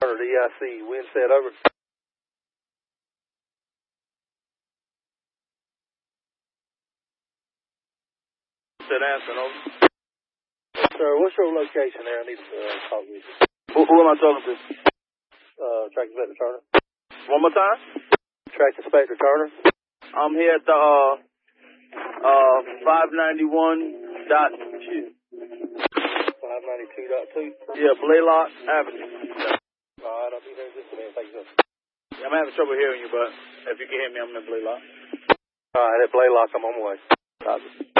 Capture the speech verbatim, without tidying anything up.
Turner, D I C, wind set over. Set answer, over. Sir, what's your location there? I need to uh, talk with you. Who, who am I talking to? Uh, Track Inspector Turner. One more time? Track Inspector Turner. I'm here at the, uh, uh, five ninety-one dot two. five ninety-two dot two? Yeah, Blaylock Avenue. All right, I'll be there in just a minute. Thank you, sir. Yeah, I'm having trouble hearing you, but if you can hear me, I'm in Blaylock. All right, at Blaylock, I'm on my way. Copy.